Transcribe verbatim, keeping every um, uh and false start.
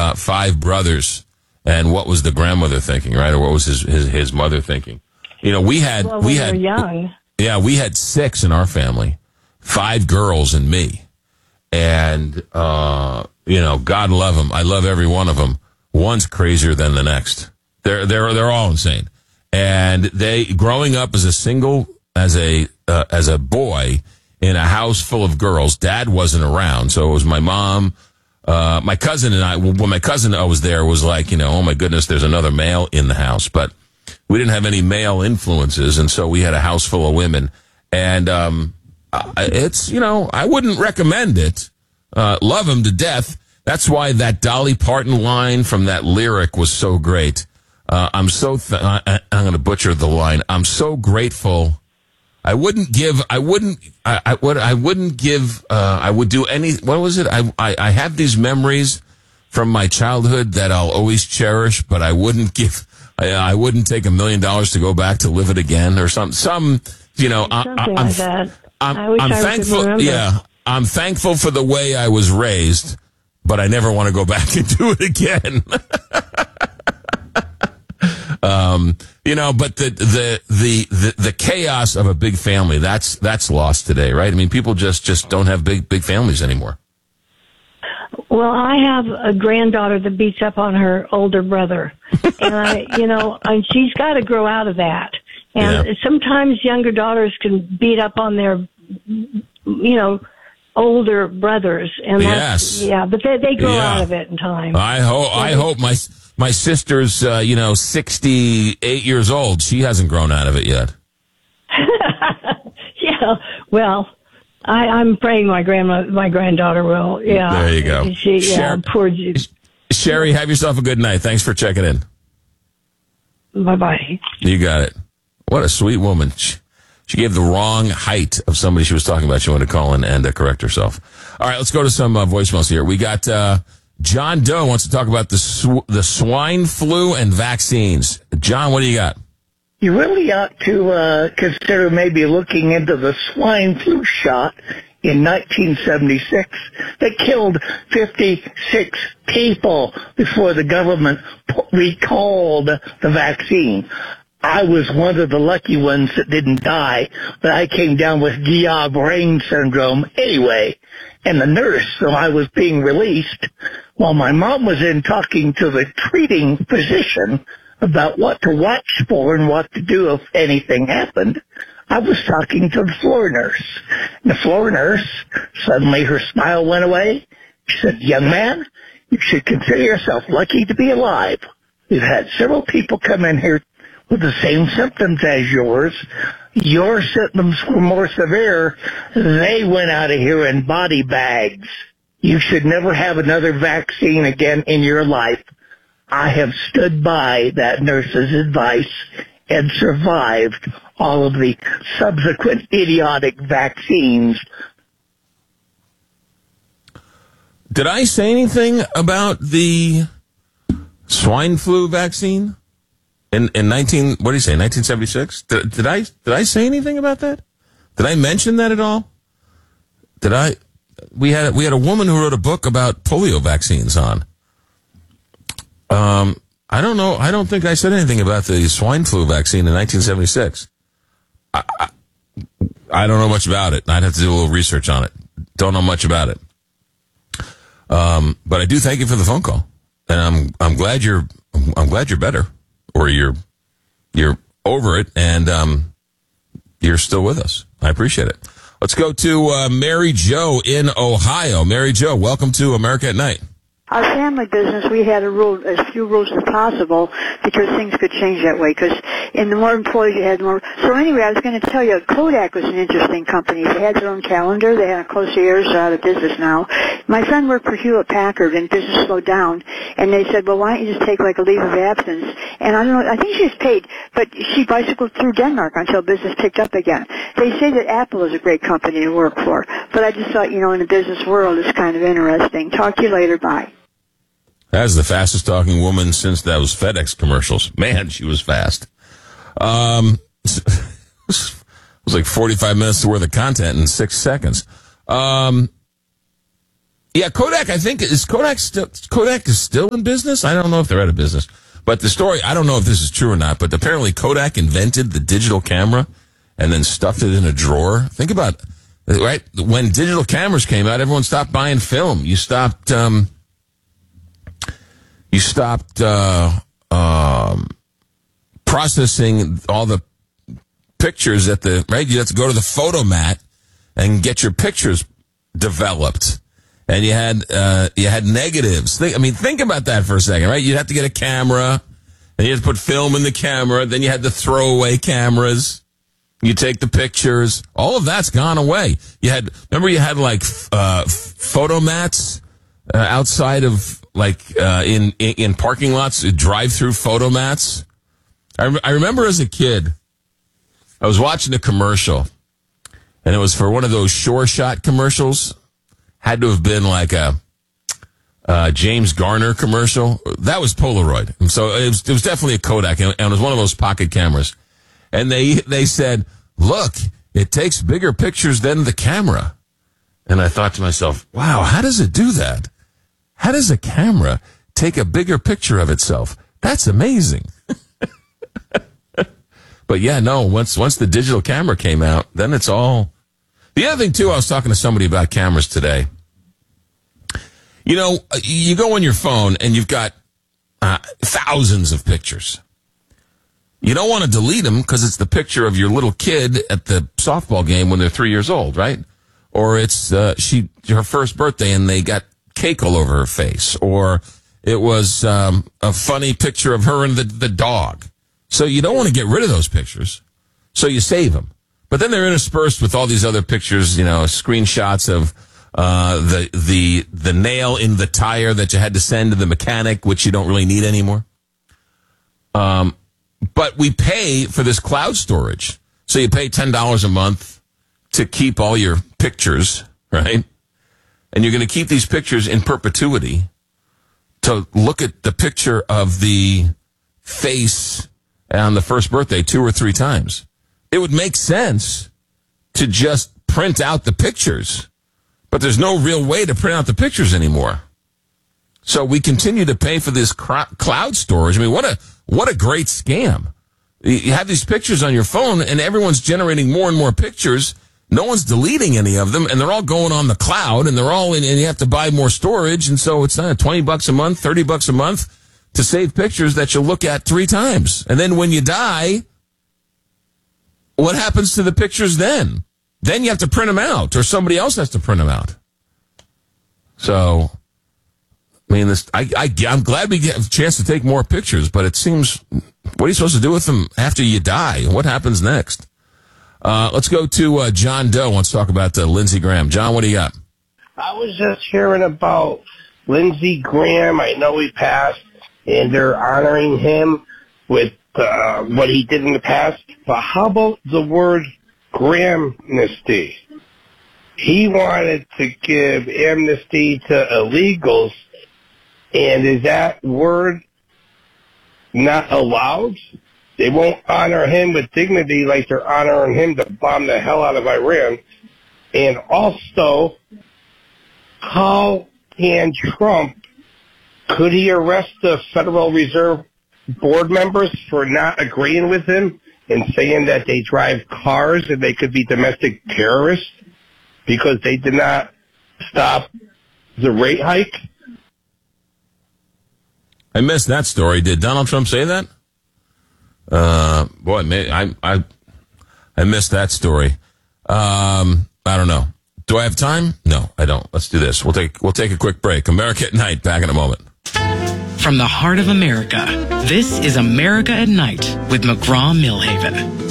uh, five brothers, and what was the grandmother thinking, right? Or what was his, his, his mother thinking? You know, we had, well, we when had, they're young. Yeah, we had six in our family, five girls and me. And, uh, you know, God love them. I love every one of them. One's crazier than the next. They're, they're, they're all insane. And they, growing up as a single, as a, uh, as a boy in a house full of girls, Dad wasn't around. So it was my mom, uh, my cousin and I, when my cousin I was there was like, you know, oh my goodness, there's another male in the house. But we didn't have any male influences. And so we had a house full of women. And, um, it's, you know, I wouldn't recommend it. Uh, love him to death. That's why that Dolly Parton line from that lyric was so great. Uh, I'm so, th- I, I'm going to butcher the line. I'm so grateful. I wouldn't give, I wouldn't, I, I would, I wouldn't give, uh, I would do any, what was it? I, I, I have these memories from my childhood that I'll always cherish, but I wouldn't give, I, I wouldn't take a million dollars to go back to live it again or something. Some, you know, Something I, I'm, like that. I'm, I wish I'm I thankful. could remember. Yeah, I'm thankful for the way I was raised, but I never want to go back and do it again. um, you know, but the, the the the the chaos of a big family that's that's lost today, right? I mean, people just just don't have big big families anymore. Well, I have a granddaughter that beats up on her older brother, and I, you know, and she's got to grow out of that. And Yeah. sometimes younger daughters can beat up on their, you know, older brothers. And that's, Yes. yeah, but they they grow Yeah. out of it in time. I hope I hope my my sister's uh, you know sixty-eight years old. She hasn't grown out of it yet. Yeah. Well, I, I'm praying my grandma, my granddaughter will. Yeah. There you go. She, yeah, Sher- poor. G- Sherry, have yourself a good night. Thanks for checking in. Bye bye. You got it. What a sweet woman. She, she gave the wrong height of somebody she was talking about. She wanted to call in and uh, correct herself. All right, let's go to some uh, voicemails here. We got uh, John Doe wants to talk about the sw- the swine flu and vaccines. John, what do you got? You really ought to uh, consider maybe looking into the swine flu shot in nineteen seventy-six that killed fifty-six people before the government recalled the vaccine. I was one of the lucky ones that didn't die, but I came down with Guillain-Barré syndrome anyway. And the nurse, so I was being released, while my mom was in talking to the treating physician about what to watch for and what to do if anything happened, I was talking to the floor nurse. And the floor nurse, suddenly her smile went away. She said, "Young man, you should consider yourself lucky to be alive. We've had several people come in here with the same symptoms as yours. Your symptoms were more severe. They went out of here in body bags. You should never have another vaccine again in your life." I have stood by that nurse's advice and survived all of the subsequent idiotic vaccines. Did I say anything about the swine flu vaccine in in nineteen? What did he say? Nineteen seventy six? Did, did I did I say anything about that? Did I mention that at all? Did I? We had we had a woman who wrote a book about polio vaccines on. Um, I don't know. I don't think I said anything about the swine flu vaccine in nineteen seventy-six. I, I, I don't know much about it. I'd have to do a little research on it. Don't know much about it. Um, but I do thank you for the phone call, and I'm I'm glad you're I'm glad you're better, or you're you're over it, and um, you're still with us. I appreciate it. Let's go to uh, Mary Jo in Ohio. Mary Jo, welcome to America at Night. Our family business, we had a rule, as few rules as possible, because things could change that way. Because in the more employees you had, the more. So anyway, I was going to tell you, Kodak was an interesting company. They had their own calendar. They had close years out of business now. My friend worked for Hewlett Packard, and business slowed down. And they said, "Well, why don't you just take like a leave of absence?" And I don't know. I think she was paid, but she bicycled through Denmark until business picked up again. They say that Apple is a great company to work for, but I just thought, you know, in the business world, it's kind of interesting. Talk to you later. Bye. That's the fastest talking woman since those FedEx commercials. Man, she was fast. Um, it was like forty-five minutes worth of content in six seconds. Um, Yeah, Kodak, I think, is Kodak still, Kodak is still in business? I don't know if they're out of business. But the story, I don't know if this is true or not, but apparently Kodak invented the digital camera and then stuffed it in a drawer. Think about, right, when digital cameras came out, everyone stopped buying film. You stopped, um, you stopped, uh, um, processing all the pictures at the, right? You have to go to the photomat and get your pictures developed. And you had, uh, you had negatives. Think, I mean, think about that for a second, right? You'd have to get a camera, and you had to put film in the camera. Then you had the throwaway cameras. You take the pictures. All of that's gone away. You had, remember you had like, uh, photomats, uh, outside of, like, uh, in, in, in parking lots, drive-through photomats. I, re- I remember as a kid, I was watching a commercial, and it was for one of those Sure Shot commercials. Had to have been like a uh, James Garner commercial. That was Polaroid. And so it was, it was definitely a Kodak, and it was one of those pocket cameras. And they they said, look, it takes bigger pictures than the camera. And I thought to myself, wow, how does it do that? How does a camera take a bigger picture of itself? That's amazing. But yeah, no, once once the digital camera came out, then it's all... The other thing, too, I was talking to somebody about cameras today. You know, you go on your phone and you've got uh, thousands of pictures. You don't want to delete them because it's the picture of your little kid at the softball game when they're three years old, right? Or it's uh, she her first birthday and they got cake all over her face. Or it was um, a funny picture of her and the, the dog. So you don't want to get rid of those pictures. So you save them. But then they're interspersed with all these other pictures, you know, screenshots of uh, the the the nail in the tire that you had to send to the mechanic, which you don't really need anymore. Um, but we pay for this cloud storage. So you pay ten dollars a month to keep all your pictures, right? And you're going to keep these pictures in perpetuity to look at the picture of the face on the first birthday two or three times. It would make sense to just print out the pictures, but there's no real way to print out the pictures anymore. So we continue to pay for this cr- cloud storage. I mean, what a what a great scam. You have these pictures on your phone, and everyone's generating more and more pictures. No one's deleting any of them, and they're all going on the cloud, and they're all in, and you have to buy more storage, and so it's uh, twenty bucks a month, thirty bucks a month to save pictures that you'll look at three times. And then when you die... what happens to the pictures then? Then you have to print them out, or somebody else has to print them out. So, I mean, this, I, I, I'm glad we get a chance to take more pictures, but it seems, what are you supposed to do with them after you die? What happens next? Uh, let's go to uh, John Doe. Let's talk about uh, Lindsey Graham. John, what do you got? I was just hearing about Lindsey Graham. I know he passed, and they're honoring him with Uh, what he did in the past, but how about the word Grahamnesty? He wanted to give amnesty to illegals, and is that word not allowed? They won't honor him with dignity like they're honoring him to bomb the hell out of Iran. And also, how can Trump, could he arrest the Federal Reserve board members for not agreeing with him and saying that they drive cars and they could be domestic terrorists because they did not stop the rate hike? I missed that story. Did Donald Trump say that? Uh, boy, I I I missed that story. Um, I don't know. Do I have time? No, I don't. Let's do this. We'll take we'll take a quick break. America at Night. Back in a moment. From the heart of America, this is America at Night with McGraw-Milhaven.